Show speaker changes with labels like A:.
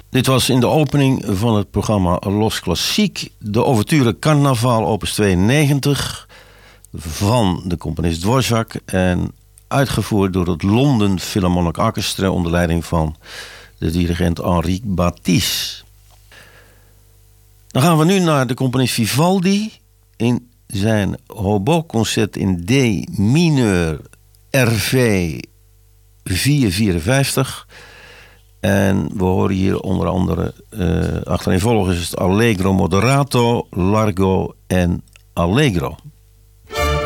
A: Dit was in de opening van het programma Los Klassiek, de ouverture Carnaval opus 92 van de componist Dvorak en uitgevoerd door het London Philharmonic Orchestra onder leiding van de dirigent Henri Batisse. Dan gaan we nu naar de componist Vivaldi in zijn hobo-concert in D mineur RV 454. En we horen hier onder andere achtereenvolgens het Allegro Moderato, Largo en Allegro.